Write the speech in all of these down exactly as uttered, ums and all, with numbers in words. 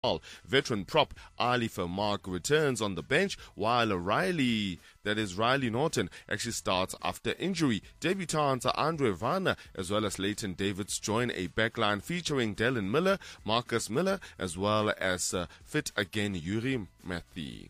Veteran prop Ali Vermaak returns on the bench, while Riley, that is Riley Norton, actually starts after injury. Debutants Andre Varner as well as Leighton Davids join a backline featuring Dylan Miller, Marcus Miller, as well as uh, fit again Yuri Matthew.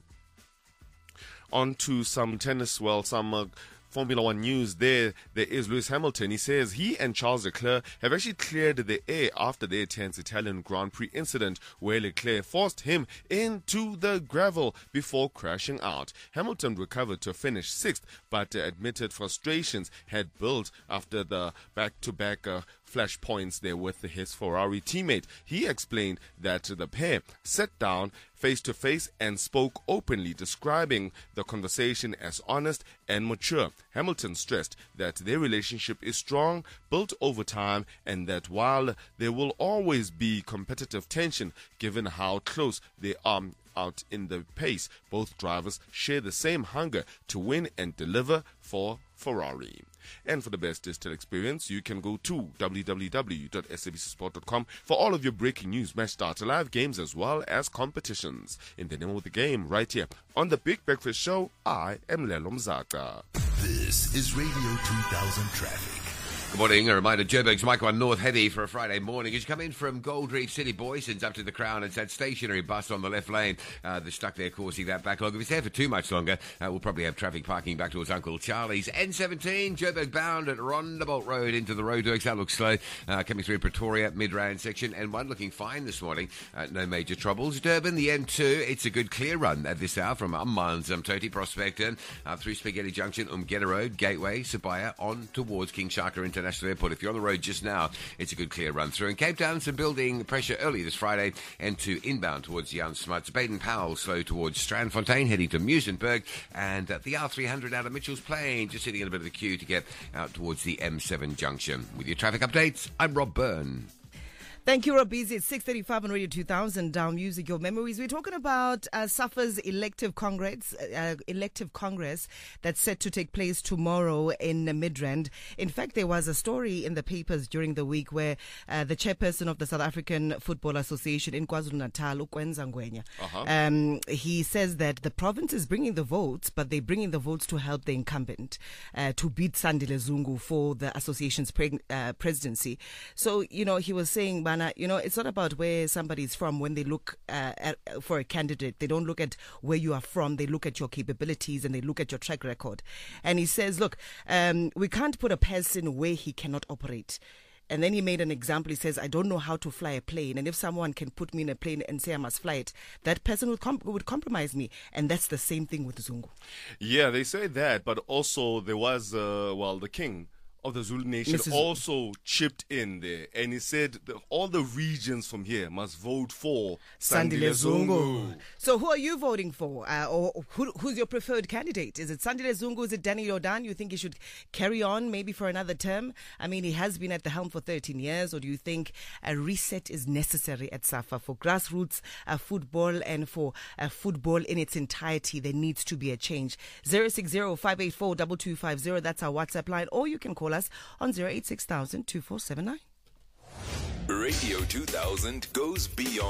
On to some tennis, well, some uh, Formula One news there. There is Lewis Hamilton. He says he and Charles Leclerc have actually cleared the air after their tense Italian Grand Prix incident where Leclerc forced him into the gravel before crashing out. Hamilton recovered to finish sixth, but uh, admitted frustrations had built after the back-to-back uh, flash points there with his Ferrari teammate. He explained that the pair sat down face-to-face and spoke openly, describing the conversation as honest and mature. Hamilton stressed that their relationship is strong, built over time, and that while there will always be competitive tension given how close they are out in the pace, both drivers share the same hunger to win and deliver for Ferrari. And for the best digital experience, you can go to w w w dot s a b c sport dot com for all of your breaking news, match data, live games, as well as competitions. In the name of the game, right here on the Big Breakfast Show, I am Lelo Mzaka. This is Radio two thousand Traffic. Good morning. A reminder, Joburg's Mike one North heavy for a Friday morning. As you come in from Gold Reef City Boysons up to the Crown, it's that stationary bus on the left lane uh, that's stuck there causing that backlog. If it's there for too much longer, uh, we'll probably have traffic parking back towards Uncle Charlie's. N seventeen, Joburg bound at Rondebolt Road into the roadworks. That looks slow. Uh, coming through Pretoria, Midrand section. And one looking fine this morning. Uh, no major troubles. Durban, the N two, it's a good clear run at this hour from Amman's Umtoti Prospect uh, through Spaghetti Junction, Umgeda Road, Gateway, Sabaya, on towards King Shaka International Airport. If you're on the road just now, it's a good clear run through. In Cape Town, some building pressure early this Friday and to inbound towards Jan Smuts. Baden-Powell slow towards Strandfontein, heading to Muizenberg, and uh, the R three hundred out of Mitchell's Plain, just sitting in a bit of the queue to get out towards the M seven junction. With your traffic updates, I'm Rob Byrne. Thank you, Robizi. It's six thirty-five on Radio two thousand, Down Music, Your Memories. We're talking about uh, SAFA's elective congress, uh, elective congress that's set to take place tomorrow in uh, Midrand. In fact, there was a story in the papers during the week where uh, the chairperson of the South African Football Association in KwaZulu-Natal, Ukwenza Ngwenya, uh-huh. um, he says that the province is bringing the votes, but they're bringing the votes to help the incumbent uh, to beat Sandile Zungu for the association's pre- uh, presidency. So, you know, he was saying, you know, it's not about where somebody's from when they look uh, at, for a candidate. They don't look at where you are from. They look at your capabilities and they look at your track record. And he says, look, um, we can't put a person where he cannot operate. And then he made an example. He says, I don't know how to fly a plane. And if someone can put me in a plane and say I must fly it, that person would, comp- would compromise me. And that's the same thing with Zungu. Yeah, they say that. But also there was, uh, well, the king of the Zulu Nation Missus also chipped in there, and he said that all the regions from here must vote for Sandile Zungu. So who are you voting for? Uh, or who, who's your preferred candidate? Is it Sandile Zungu? Is it Danny Jordan? You think he should carry on maybe for another term? I mean, he has been at the helm for thirteen years, or do you think a reset is necessary at SAFA for grassroots uh, football and for uh, football in its entirety? There needs to be a change. zero six zero, five eight four, two two five zero, that's our WhatsApp line, or you can call us on zero eight six thousand, two four seven nine. Radio two thousand goes beyond